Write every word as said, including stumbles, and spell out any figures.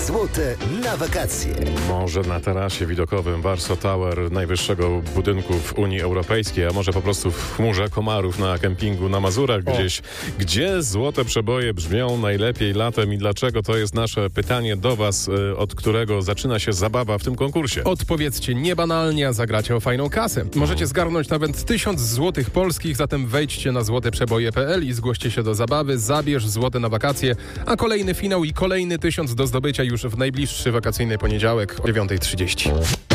Złote na wakacje. Może na tarasie widokowym Warsaw Tower, najwyższego budynku w Unii Europejskiej, a może po prostu w chmurze komarów na kempingu na Mazurach gdzieś. Gdzie złote przeboje brzmią najlepiej latem i dlaczego? To jest nasze pytanie do Was, od którego zaczyna się zabawa w tym konkursie. Odpowiedzcie niebanalnie, a zagracie o fajną kasę. Możecie zgarnąć nawet tysiąc złotych polskich, zatem wejdźcie na złote przeboje kropka p l i zgłoście się do zabawy. Zabierz złote na wakacje, a kolejny finał i kolejny tysiąc do zdobycia już w najbliższy wakacyjny poniedziałek o dziewiąta trzydzieści.